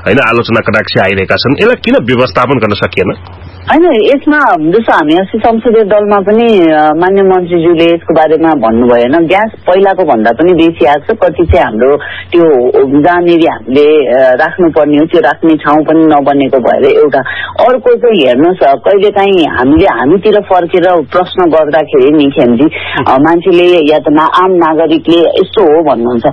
हैन आलोचना कटाक्ष आइरहेका छन् यसलाई किन व्यवस्थापन गर्न सकिएन हैन यसमा जस्तो हामी अस्ति संसदीय दलमा पनि माननीय मन्त्रीज्यूले यसको बारेमा भन्नुभयो हैन ग्यास पहिलाको भन्दा पनि बेसी आएको छ कति चाहिँ हाम्रो त्यो जहाँनेरि हामीले राख्नुपर्ने हो त्यो राख्ने ठाउँ पनि नबनेको भएर एउटा अर्को चाहिँ हेर्नुहोस् कहिलेकाहीँ हामीतिर फर्केर प्रश्न गर्दाखेरि नि खेमजी मान्छेले या त आम नागरिकले यस्तो हो भन्नुहुन्छ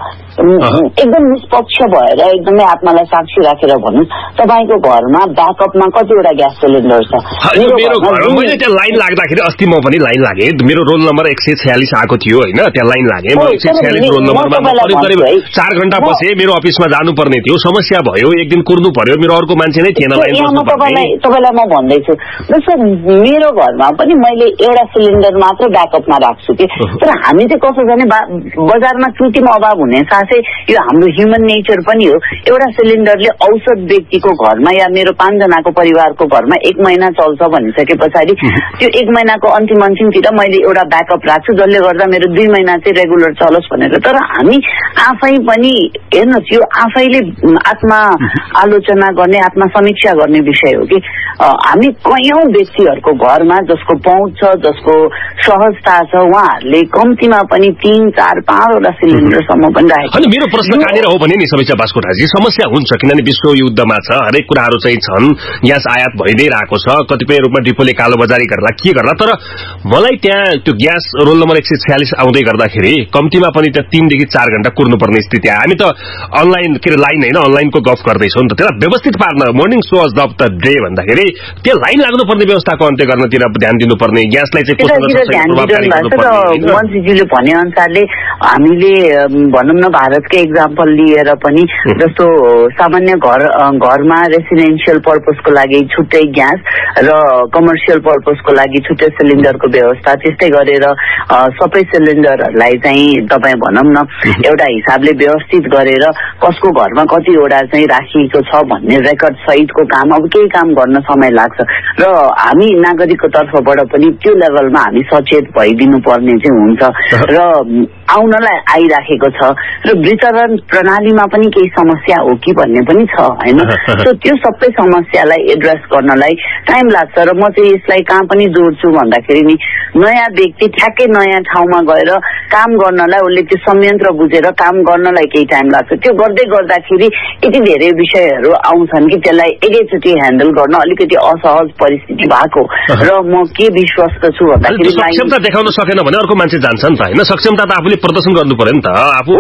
एकदम निष्पक्ष भएर एकदमै आत्मालाई साक्षी राखेर भन्नुहोस् तपाईको घरमा ब्याकअपमा कतिवटा ग्यास सिलिन्डर छ मेरो घरमा मैले त्यहाँ लाइन लाग्दाखेरि अस्ति म पनि लाइन लागे मेरो रोल नम्बर 146 आएको थियो हैन त्यहाँ लाइन लागे म 146 रोल नम्बरमा करिब 4 घण्टा बसे मेरो अफिसमा जानु पर्ने थियो समस्या भयो एक दिन कुर्नु पर्यो मेरो अर्को मान्छे नै थिएन लाइन बस्नु पर्ने तपाईलाई म भन्दै छु जस्तो मेरो घरमा पनि मैले एउटा सिलिन्डर मात्र ब्याकअपमा राख्छु के तर हामी चाहिँ कसो भने बजारमा कृत्रिम अभाव हुने साथै यो हाम्रो ह्युमन नेचर पनि हो एउटा सिलिन्डरले औसत व्यक्तिको घरमा या मेरो 5 जनाको परिवारको घरमा 1 महिना चल्छ भनिसके पछाडि त्यो 1 महिनाको अन्तिमतिर मैले एउटा ब्याकअप राख्छु जसले गर्दा मेरो 2 महिना चाहिँ रेगुलर चलोस् भनेर तर हामी आफै पनि हेर्नुहोस् यो आफैले आत्मा आलोचना गर्ने आत्मा समीक्षा गर्ने विषय हो कि हामी कयौं व्यक्तिहरूको घरमा जसको पहुँच छ जसको सहजता छ उहाँहरूले कम्तीमा पनि 3, 4, 5 वटा सिलिन्डरसम्म पनि राखेको मेरो प्रश्न कहाँनिर हो भने नि समीक्षा बास्कोटाजी समस्या हुन्छ किनभने विश्व युद्धमा छ हरेक कुराहरू चाहिँ छन् ग्यास आयात भइदै रहेको छ कतिपय रूपमा डिपोले कालोबजारी गर्ला के गर्ला तर मलाई त्यहाँ त्यो ग्यास रोल नम्बर 146 आउँदै गर्दाखेरि कम्तीमा पनि त्यहाँ 3 देखि 4 घण्टा कुर्नुपर्ने स्थिति आयो हामी त अनलाइन के लाइन हैन अनलाइनको गफ गर्दैछौं नि त त्यसलाई व्यवस्थित पार्न morning so of the day भन्दाखेरि त्यो लाइन लाग्नुपर्ने व्यवस्थाको अन्त्य गर्नतिर ध्यान दिनुपर्ने ग्यासलाई चाहिँ कसरी प्रभावकारी गर्नुपर्ने मन्त्रीजीले भने अनुसारले हामीले भनौं न भारतकै एक्जाम्पल लिएर पनि जस्तो सामान्य घरमा रेसिडेन्शियल पर्पसको लागि छुट्टै ग्यास र कमर्सियल पर्पसको लागि छुट्टै सिलिन्डरको व्यवस्था त्यस्तै गरेर सबै सिलिन्डरहरूलाई चाहिँ तपाई भनौं न एउटा हिसाबले व्यवस्थित गरेर कसको घरमा कतिवटा चाहिँ राखिएको छ भन्ने रेकर्ड सहितको काम अब केही काम गर्न समय लाग्छ र हामी नागरिकको तर्फबाट पनि त्यो लेभलमा हामी सचेत भइदिनु पर्ने चाहिँ हुन्छ र आउनलाई आइराखेको छ र वितरण प्रणालीमा पनि केही समस्या हो कि भन्ने पनि छ हैन सो त्यो सबै समस्यालाई एड्रेस गर्नलाई टाइम लाग्छ र म चाहिँ यसलाई कहाँ पनि जोड्छु भन्दाखेरि नि नयाँ व्यक्ति ठ्याक्कै नयाँ ठाउँमा गएर काम गर्नलाई उसले त्यो संयन्त्र बुझेर काम गर्नलाई केही टाइम लाग्छ त्यो गर्दै गर्दाखेरि यति धेरै विषयहरू आउँछन् कि त्यसलाई एकैचोटि ह्यान्डल गर्न अलिकति असहज परिस्थिति भएको र म के विश्वस्त छु भन्दाखेरि सक्षमता देखाउन सकेन भने अर्को मान्छे जान्छ नि त हैन सक्षमता त आफूले प्रदर्शन गर्नु पर्यो नि त आफू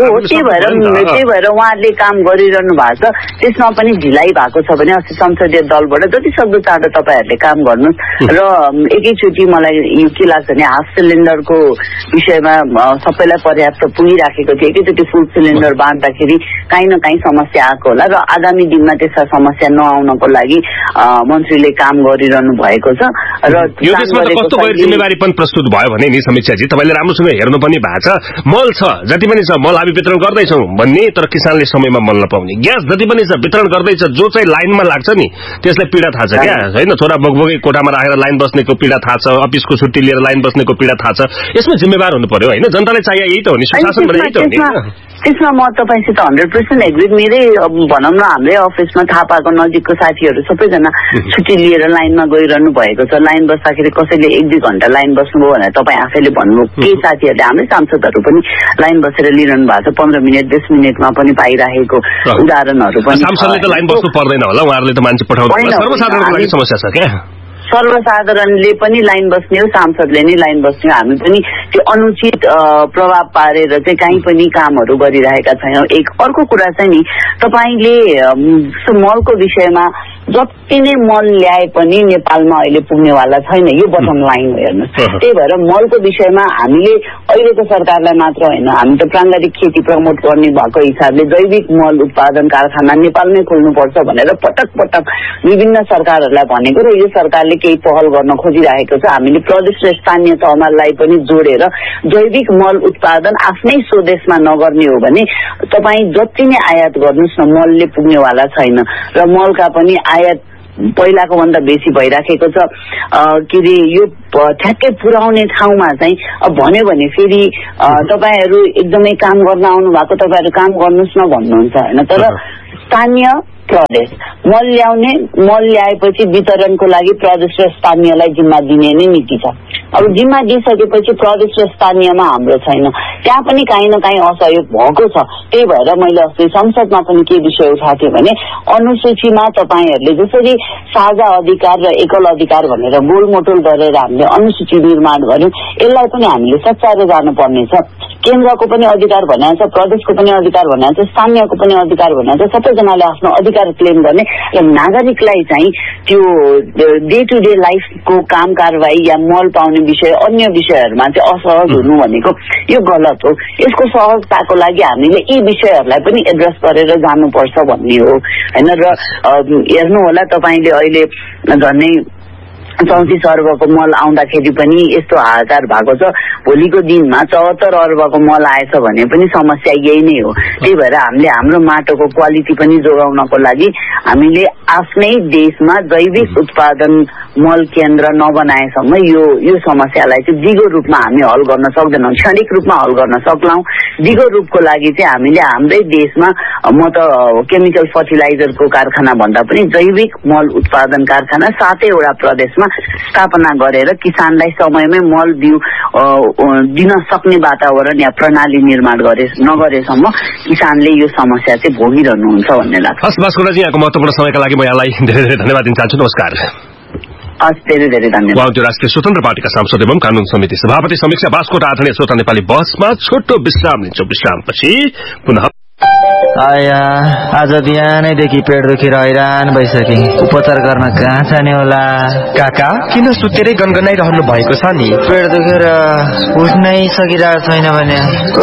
त्यही भएर उहाँहरूले काम गरिरहनु भएको छ त्यसमा पनि ढिलाइ भएको छ भने अस्ति संसदीय दलबाट जति सक्दो चाँडो तपाईहरुले काम गर्नुस् र एकैचोटि मलाई यो के लाग्छ भने हाफ सिलिन्डरको विषयमा सबैलाई पर्याप्त पुगिराखेको थियो एकैचोटि फुल सिलिन्डर बाँड्दाखेरि काहीँ न काहीँ समस्या आएको होला र आगामी दिनमा त्यस्ता समस्या नआउनको लागि मन्त्रीले काम गरिरहनु भएको छ र यो देशमा कस्तो गैर जिम्मेवारी पनि प्रस्तुत भयो भने नि समीक्षाजी तपाईले राम्रोसँग हेर्नु पनि भएको छ मल छ जति पनि छ मल हामी वितरण गर्दैछौं भन्ने तर किसानले समयमा मल नपाउने ग्यास जति पनि छ वितरण गर्दैछ जो चाहिँ लाइनमा लाग्छ नि त्यसलाई पीडा थाहा छ क्या हैन छोरा बगबगै कोठामा राखेर लाइन बस्नेको पीडा थाहा छ अफिसको छुट्टी लिएर लाइन बस्नेको पीडा थाहा छ यसमा जिम्मेवार हुनु पर्यो हैन जनताले चाहिए यही त हो नि सुशासन भने यही त हो नि त्यसमा म तपाईसित 100% एग्री मेरै भनौं न हाम्रै अफिसमा थाहा पाएको नजिकको साथीहरु सबैजना छुट्टी लिएर लाइनमा गइरहनु भएको छ लाइन बस्दाखेरि कसैले 1-2 घण्टा लाइन बस्नुभयो भने तपाई आफैले भन्नुभयो के साथीहरुले हाम्रै सांसदहरु पनि लाइन बसेर लिइरहनु भएको छ 15 मिनेट 10 मिनेटमा पनि पाइराखेको उदाहरणहरु पनि सांसदले त लाइन बस्नु पर्दैन होला उहाँहरुले त मान्छे पठाउँदैन सर्वसाधारणको लागि समस्या छ के सर्वसाधारणले पनि लाइन बस्ने हो सांसदले नै लाइन बस्ने हो हामी पनि त्यो अनुचित प्रभाव पारेर चाहिँ कहीँ पनि कामहरु गरिरहेका छैनौं एक अर्को कुरा चाहिँ नि तपाईले मलको विषयमा जति नै मल ल्याए पनि नेपालमा अहिले पुग्नेवाला छैन यो बटम लाइन हो हेर्नुस् त्यही भएर मलको विषयमा हामीले अहिलेको सरकारलाई मात्र हैन हामी त प्राङ्गारिक खेती प्रमोट गर्ने भएको हिसाबले जैविक मल उत्पादन कारखाना नेपालमै खोल्नुपर्छ भनेर पटक पटक विभिन्न सरकारहरूलाई भनेको र यो सरकारले केही पहल गर्न खोजिरहेको छ हामीले प्रदेश र स्थानीय तहमालाई पनि जोडेर जैविक मल उत्पादन आफ्नै स्वदेशमा नगर्ने हो भने तपाई जति नै आयात गर्नुस् न मलले पुग्नेवाला छैन र मलका पनि आयात पहिलाको भन्दा बेसी भइराखेको छ के रे यो ठ्याक्कै पुर्याउने ठाउँमा चाहिँ अब भन्यो भने फेरि तपाईहरु एकदमै काम गर्न आउनु भएको तपाईहरु काम गर्नुस् न भन्नुहुन्छ हैन तर स्थानीय प्रदेश मल ल्याउने, मल ल्याएपछि वितरणको लागि प्रदेश र स्थानीयलाई जिम्मा दिने नै नीति छ। अब जिम्मा दिइसकेपछि प्रदेश र स्थानीयमा हाम्रो छैन, त्यहाँ पनि काहीँ न काहीँ असहयोग भएको छ। त्यही भएर मैले अस्ति संसदमा पनि के विषय उठाएको थिएँ भने अनुसूचीमा तपाईहरूले जसरी साझा अधिकार र एकल अधिकार भनेर गोलमोटोल गरेर हामीले अनुसूची निर्माण गर्यौं, यसलाई पनि हामीले सच्याएर जानुपर्नेछ। केन्द्रको पनि अधिकार भनेको छ, प्रदेशको पनि अधिकार भनेको छ, स्थानीयको पनि अधिकार भनेको छ। सबैजनाले आफ्नो अधिकार क्लेम गर्ने र नागरिकलाई चाहिँ त्यो डे टु डे लाइफको काम कारवाही या मल पाउने विषय अन्य विषयहरूमा चाहिँ असहज हुनु भनेको यो गलत हो। यसको सहजताको लागि हामीले यी विषयहरूलाई पनि एड्रेस गरेर जानुपर्छ भन्ने हो हैन। र हेर्नु होला तपाईले अहिले झन्नै 34 अर्बको मल आउँदाखेरि पनि यस्तो हाहाकार भएको छ। भोलिको दिनमा 74 अर्बको मल आएछ भने पनि समस्या यही नै हो। त्यही भएर हामीले हाम्रो माटोको क्वालिटी पनि जोगाउनको लागि हामीले आफ्नै देशमा जैविक उत्पादन मल केन्द्र नबनाएसम्म यो समस्यालाई चाहिँ दिगो रूपमा हामी हल गर्न सक्दैनौँ। क्षणिक रूपमा हल गर्न सक्लौं, दिगो रूपको लागि चाहिँ हामीले हाम्रै देशमा म त केमिकल फर्टिलाइजरको कारखाना भन्दा पनि जैविक मल उत्पादन कारखाना 7 वटा प्रदेशमा स्थापना गरेर किसानलाई समयमै मल बिउ दिन सक्ने वातावरण या प्रणाली निर्माण नगरेसम्म किसानले यो समस्या चाहिँ भोगिरहनुहुन्छ भन्ने लाग्छ। हस् भास्करजी, यहाँको महत्त्वपूर्ण समयका लागि म यहाँलाई धेरै धेरै धन्यवाद दिन चाहन्छु। नमस्कार। हस्, धेरै धेरै धन्यवाद। उहाँ राष्ट्रिय स्वतन्त्र पार्टीका सांसद एवं कानून समिति सभापति समीक्षा बास्कोटा आदरणीय श्रोता नेपाली बहसमा छोटो विश्राम लिन्छौं। विश्रामपछि पुनः आया आज बिहानैदेखि पेट दुखेर हैरान भइसके, उपचार गर्न कहाँ जाने होला? काका किन सुतेरै गनगनाइरहनु भएको छ नि? पेट दुखेर उठ्नै सकिरहेको छैन भने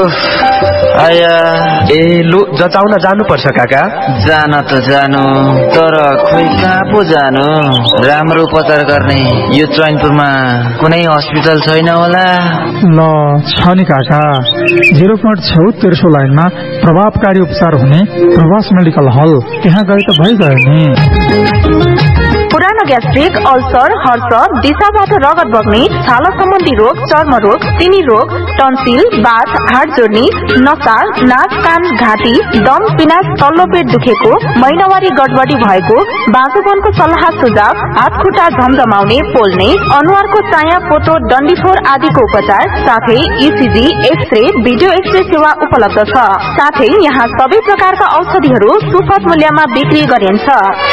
आया लु जचाउन जानुपर्छ काका। जान त जानु, तर खोइ कहाँ पो जानु? राम्रो उपचार गर्ने यो चैनपुरमा कुनै हस्पिटल छैन होला? ल छ नि काका, 0.6 तेर्सो लाइनमा प्रभावकारी उपचार हुने प्रवास मेडिकल हल, त्यहाँ गए त भइगयो नि। पुरानो ग्यास्ट्रिक, अल्सर, हर्ष, दिशाबाट रगत बग्ने, छाला सम्बन्धी रोग, चर्म रोग, तिनी रोग, टन्सिल, बाथ, हाड जोड्ने, नसा, नाक, कान, घाँटी, दम, पिनास, तल्लो पेट दुखेको, महिनावारी गडबडी भएको, बाँझोपनको सल्लाह सुझाव, हात खुट्टा झमझमाउने, पोल्ने, अनुहारको चाया, पोतो, डन्डीफोर आदिको उपचार, साथै इसिजी, एक्सरे, भिडियो एक्सरे सेवा उपलब्ध छ। साथै यहाँ सबै प्रकारका औषधिहरू सुपथ मूल्यमा बिक्री गरिन्छ।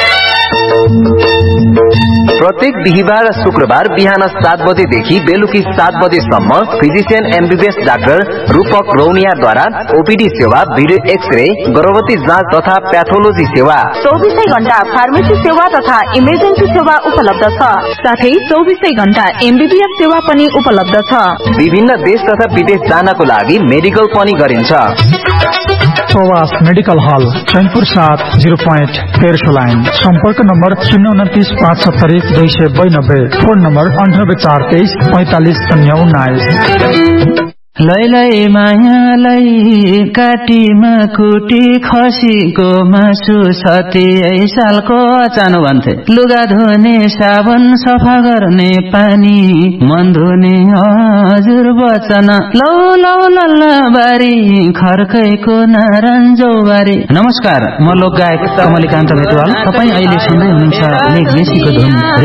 प्रत्येक बिहिबार र शुक्रबार बिहान 7 बजेदेखि बेलुकी 7 बजेसम्म फिजिशियन एमबीबीएस डाक्टर रूपक रौनियाद्वारा ओपीडी सेवा, भिडियो एक्सरे, गर्भवती जाँच तथा प्याथोलोजी सेवा, 24 घण्टा फार्मेसी सेवा तथा इमर्जेन्सी सेवा उपलब्ध छ। साथै 24 घण्टा एमबीबीएस सेवा पनि उपलब्ध छ। विभिन्न देश तथा विदेश जानको लागि मेडिकल पनि गरिन्छ। प्रवास मेडिकल हल, चैनपुर 7 0.13 लाइन। सम्पर्क नम्बर 029 570 292, फोन नम्बर 98 423 45 019। लैलै मायालाई काटीमा कुटी खसीको मासु 37 सालको चानु भन्थे, लुगा धुने साबन, सफा गर्ने पानी, मन धुने हजुर वचन, लौ लौ लल्ला बारी, खर्कैको नारायणजौ बारी। नमस्कार, म लोक गायक कमलिकान्त भेटवाल। तपाईँ अहिले सुन्दै हुनुहुन्छ मेघ मेसीको धुन।